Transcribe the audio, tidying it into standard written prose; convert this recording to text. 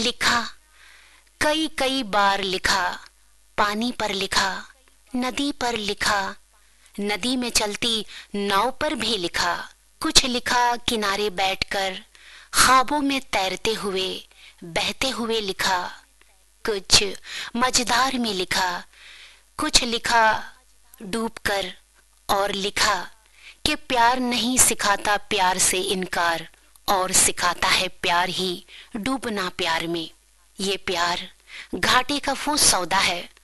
लिखा, कई कई बार लिखा, पानी पर लिखा, नदी पर लिखा, नदी में चलती नाव पर भी लिखा। कुछ लिखा किनारे बैठकर, ख्वाबों में तैरते हुए, बहते हुए लिखा। कुछ मझधार में लिखा, कुछ लिखा डूबकर, और लिखा कि प्यार नहीं सिखाता प्यार से इनकार, और सिखाता है प्यार ही डूबना प्यार में। ये प्यार घाटे का वो सौदा है